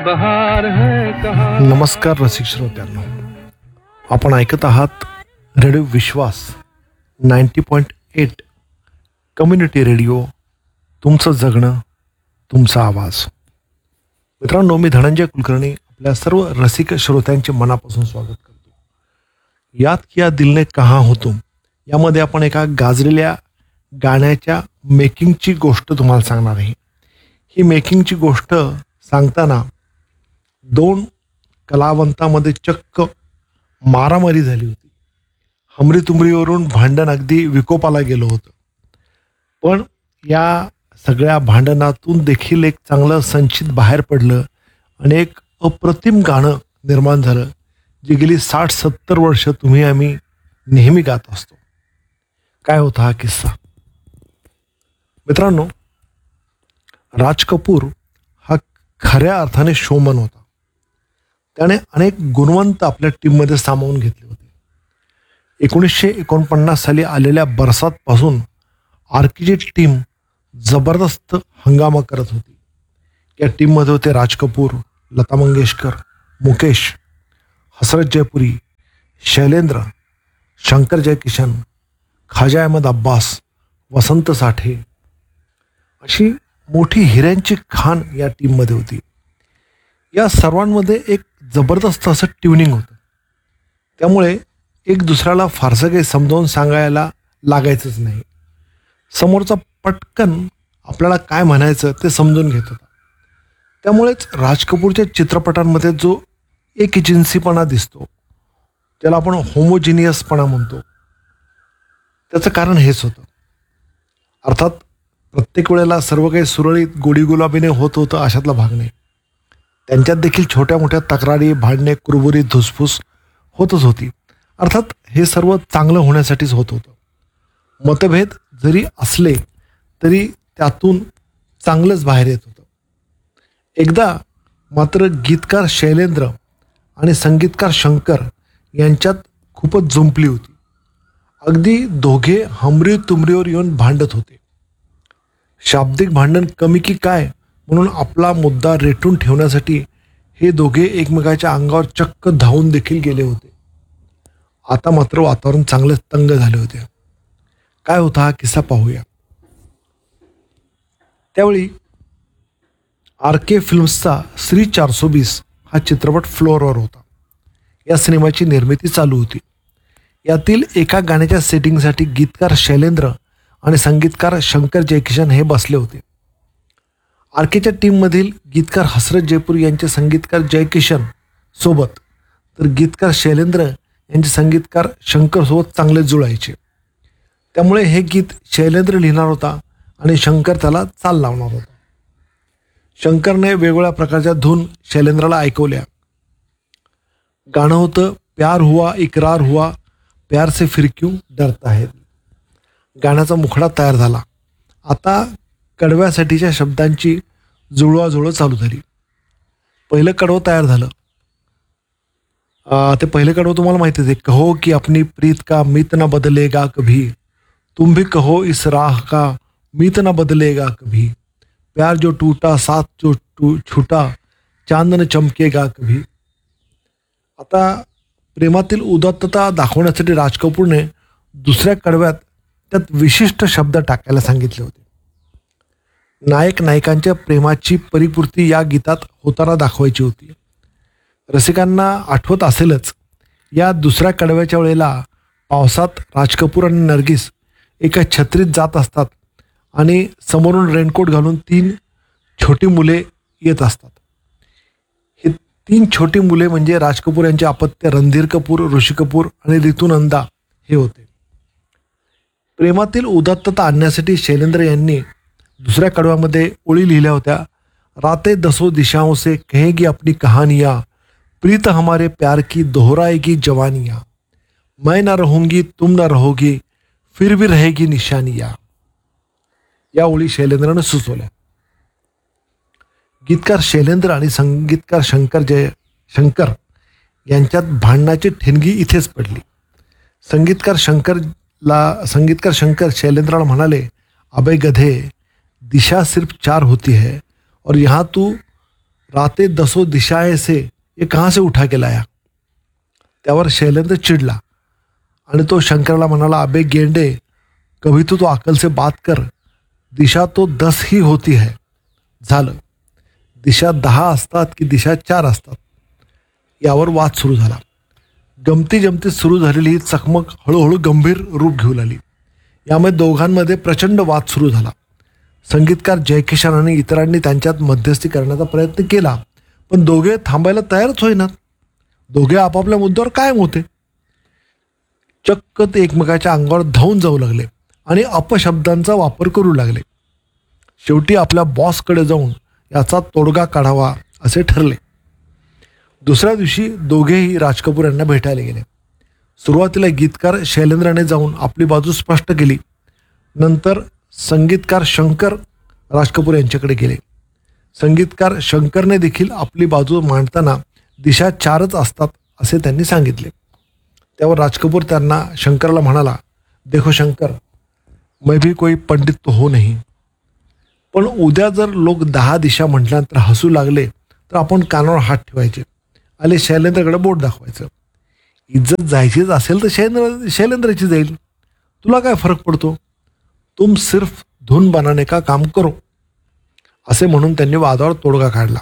बहार है कहाँ. नमस्कार रसिक श्रोत्यांनो, आपण ऐकत आहात रेडिओ विश्वास 90.8 कम्युनिटी रेडिओ. तुमचं जगणं, तुमचा आवाज. मित्रांनो, मी धनंजय कुलकर्णी आपल्या सर्व रसिक श्रोत्यांचे मनापासून स्वागत करतो. याद किया दिल ने कहाँ हो तुम यामध्ये आपण एका गाजलेल्या गाण्याच्या मेकिंगची गोष्ट तुम्हाला सांगणार आहे. ही मेकिंगची गोष्ट सांगताना दोन कलावंतामध्ये चक्क मारामारी झाली होती. हमरीतुमरीवरून भांडण अगदी विकोपाला गेलं होतं. पण या सगळ्या भांडणातून देखील एक चांगलं संचित बाहेर पडलं आणि एक अप्रतिम गाणं निर्माण झालं, जे गेली 60-70 वर्ष तुम्ही आम्ही नेहमी गात असतो. काय होता हा किस्सा? मित्रांनो, राज कपूर हा खऱ्या अर्थाने शोमन होता. त्याने अनेक गुणवंत आपल्या टीममध्ये सामावून घेतले होते. 1949 साली आलेल्या बरसात पासून आर्कीची टीम जबरदस्त हंगामा करत होती. या टीममध्ये होते राज कपूर, लता मंगेशकर, मुकेश, हसरत जयपुरी, शैलेंद्र, शंकर जयकिशन, ख्वाजा अहमद अब्बास, वसंत साठे अशी मोठी हिऱ्यांची खाण या टीममध्ये होती. या सर्वांमध्ये एक जबरदस्त असं ट्युनिंग होतं. त्यामुळे एक दुसऱ्याला फारसं काही समजावून सांगायला लागायचंच नाही. समोरचा पटकन आपल्याला काय म्हणायचं ते समजून घेत होता. त्यामुळेच राज कपूरच्या चित्रपटांमध्ये जो एक एजन्सीपणा दिसतो, त्याला आपण होमोजिनियसपणा म्हणतो, त्याचं कारण हेच होतं. अर्थात प्रत्येक वेळेला सर्व काही सुरळीत गोडीगुलाबीने होत होतं अशातला भाग नाही. त्यांच्यात देखील छोट्या मोठ्या तक्रारी, भांडणे, कुरबुरी, धुसफूस होतच होती. अर्थात हे सर्व चांगलं होण्यासाठीच होत होतं. मतभेद जरी असले तरी त्यातून चांगलंच बाहेर येत होतं. एकदा मात्र गीतकार शैलेंद्र आणि संगीतकार शंकर यांच्यात खूपच जुंपली होती. अगदी दोघे हमरी तुमरीवर येऊन भांडत होते. शाब्दिक भांडण कमी की काय म्हणून आपला मुद्दा रेटून ठेवण्यासाठी हे दोघे एकमेकाच्या अंगावर चक्क धावून देखील गेले होते. आता मात्र वातावरण चांगलेच तंग झाले होते. काय होता हा किस्सा पाहूया. त्यावेळी RK फिल्म्सचा श्री 420 हा चित्रपट फ्लोअरवर होता. या सिनेमाची निर्मिती चालू होती. यातील एका गाण्याच्या सेटिंगसाठी गीतकार शैलेंद्र आणि संगीतकार शंकर जयकिशन हे बसले होते. RKच्या टीममधील गीतकार हसरत जयपुरी यांचे संगीतकार जयकिशन सोबत, तर गीतकार शैलेंद्र यांचे संगीतकार शंकर सोबत चांगले जुळायचे. त्यामुळे हे गीत शैलेंद्र लिहिणार होता आणि शंकर त्याला चाल लावणार होता. शंकरने वेगवेगळ्या प्रकारच्या धून शैलेंद्राला ऐकवल्या. गाणं होतं प्यार हुआ इकरार हुआ प्यार से फिर क्यों डरता है. गाण्याचा मुखडा तयार झाला. आता कडव्यासाठीच्या शब्दांची जुळवाजुळव चालू झाली. पहिलं कडवं तयार झालं. ते पहिलं कडवं तुम्हाला माहितीच आहे. कहो की अपनी प्रीत का मीत न बदलेगा कभी, तुम भी कहो इस राह का मीत न बदलेगा कभी, प्यार जो टूटा साथ जो छूटा चांद न चमकेगा कभी. आता प्रेमातील उदात्तता दाखवण्यासाठी राज कपूरने दुसऱ्या कडव्यात त्यात विशिष्ट शब्द टाकायला सांगितले होते. नायक नायिकांच्या प्रेमाची परिपूर्ती या गीतात होताना दाखवायची होती. रसिकांना आठवत असेलच, या दुसऱ्या कडव्याच्या वेळेला पावसात राज कपूर आणि नर्गिस एका छत्रीत जात असतात आणि समोरून रेनकोट घालून 3 छोटी मुले येत असतात. हे 3 छोटी मुले म्हणजे राज कपूर यांचे अपत्य रणधीर कपूर, ऋषी कपूर आणि रितू नंदा हे होते. प्रेमातील उदात्तता आणण्यासाठी शैलेंद्र यांनी दुसऱ्या कडव्यामध्ये ओळी लिहिल्या होत्या. राते दसो दिशाओं से कहेगी अपनी कहानियाँ, प्रीत हमारे प्यार की दोहराएगी जवानियाँ, मैं ना रहूंगी तुम ना रहोगी फिर भी रहेगी निशानियाँ. या ओळी शैलेंद्राने सुचवल्या. गीतकार शैलेंद्र आणि संगीतकार शंकर यांच्यात भांडणाची ठिणगी इथेच पडली. संगीतकार शंकर शैलेंद्राला म्हणाले, अबे गधे, दिशा सिर्फ 4 होती है और यहाँ तू राते दसो दिशाए से ये कहाँ से उठा के लाया. त्यावर शैलेंद्र चिडला आणि तो शंकरला म्हणाला, अबे गेंडे, कभी तो अकल से बात कर, दिशा तो 10 ही होती है. झालं. दिशा 10 असतात की दिशा 4 असतात, यावर वाद सुरू झाला. गमती जमतीत सुरू झालेली ही चकमक हळूहळू गंभीर रूप घेऊ लागली. यामध्ये दोघांमध्ये प्रचंड वाद सुरू झाला. संगीतकार जयकिशन आणि इतरांनी त्यांच्यात मध्यस्थी करण्याचा प्रयत्न केला, पण दोघे थांबायला तयारच होईनात. दोघे आपापल्या मुद्द्यावर कायम होते. चक्क ते एकमेकाच्या अंगावर धावून जाऊ लागले आणि अपशब्दांचा वापर करू लागले. शेवटी आपल्या बॉसकडे जाऊन याचा तोडगा काढावा असे ठरले. दुसऱ्या दिवशी दोघेही राज कपूर यांना भेटायला गेले. सुरुवातीला गीतकार शैलेंद्रने जाऊन आपली बाजू स्पष्ट केली. नंतर संगीतकार शंकर राज कपूर यांच्याकडे गेले. संगीतकार शंकरने देखील आपली बाजू मांडताना दिशा 4च असतात असे त्यांनी सांगितले. त्यावर राज कपूर त्यांना शंकरला म्हणाला, देखो शंकर, मैं भी कोई पंडित तो हो नहीं, पण उद्या जर लोक 10 दिशा म्हटल्यानंतर हसू लागले तर आपण कानावर हात ठेवायचे आणि शैलेंद्रकडे बोट दाखवायचं. इज्जत जायचीच असेल तर शैलेंद्रची जाईल, तुला काय फरक पडतो, तुम सिर्फ धुन बनाने का काम करो, असे म्हणून त्यांनी वादावर तोडगा काढला.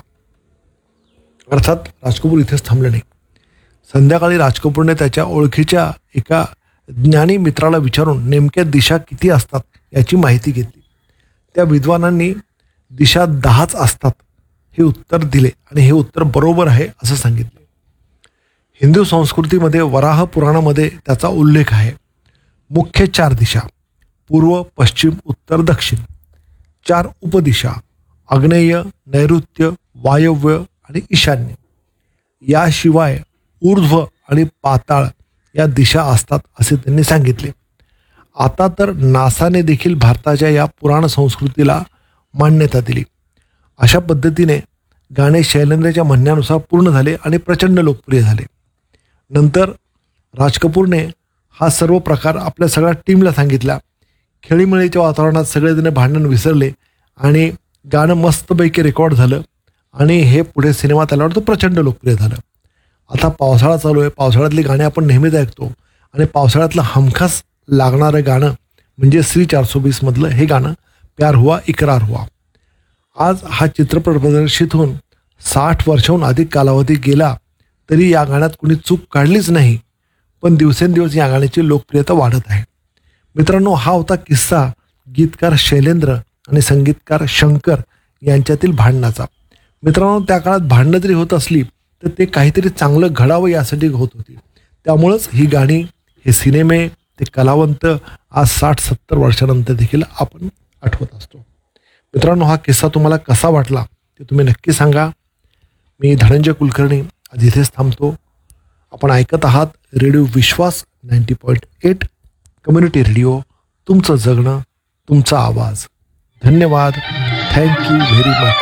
अर्थात राज कपूर इथेच थांबले नाही. संध्याकाळी राज कपूरने त्याच्या ओळखीच्या एका ज्ञानी मित्राला विचारून नेमक्या दिशा किती असतात याची माहिती घेतली. त्या विद्वानांनी दिशा 10च असतात हे उत्तर दिले आणि हे उत्तर बरोबर आहे असं सांगितले. हिंदू संस्कृतीमध्ये वराह पुराणामध्ये त्याचा उल्लेख आहे. मुख्य 4 दिशा, पूर्व, पश्चिम, उत्तर, दक्षिण. 4 उपदिशा, आग्नेय, नैऋत्य, वायव्य आणि ईशान्य. याशिवाय ऊर्ध्व आणि पाताळ या दिशा असतात असे त्यांनी सांगितले. आता तर नासाने देखील भारताच्या या पुराण संस्कृतीला मान्यता दिली. अशा पद्धतीने गाणे शैलेंद्रच्या म्हणण्यानुसार पूर्ण झाले आणि प्रचंड लोकप्रिय झाले. नंतर राज कपूरने हा सर्व प्रकार आपल्या सगळ्या टीमला सांगितला. खेळीमेळीच्या वातावरणात सगळेजण भांडण विसरले आणि गाणं मस्तपैकी रेकॉर्ड झालं आणि हे पुढे सिनेमात आल्यावर तो प्रचंड लोकप्रिय झालं. आता पावसाळा चालू आहे. पावसाळ्यातली गाणी आपण नेहमीच ऐकतो आणि पावसाळ्यातलं हमखास लागणारं गाणं म्हणजे श्री 420 मधलं हे गाणं प्यार हुआ इकरार हुआ. आज हा चित्रपट प्रदर्शित होऊन 60 वर्षाहून अधिक कालावधी गेला तरी या गाण्यात कुणी चूक काढलीच नाही, पण दिवसेंदिवस या गाण्याची लोकप्रियता वाढत आहे. मित्रांनो, हा होता किस्सा गीतकार शैलेंद्र आणि संगीतकार शंकर यांच्यातील भांडणाचा. मित्रांनो, त्या काळात भांडणं जरी होत असली तर ते काहीतरी चांगलं घडावं यासाठी होत होती. त्यामुळंच ही गाणी, हे सिनेमे, ते कलावंत आज 60-70 वर्षानंतर देखील आपण आठवत असतो. मित्रांनो, हा किस्सा तुम्हाला कसा वाटला ते तुम्ही नक्की सांगा. मी धनंजय कुलकर्णी आज इथेच थांबतो. आपण ऐकत आहात रेडिओ विश्वास 90.8 कम्युनिटी रेडिओ, तुमचं जगणं तुमचा आवाज. धन्यवाद. Thank you very much.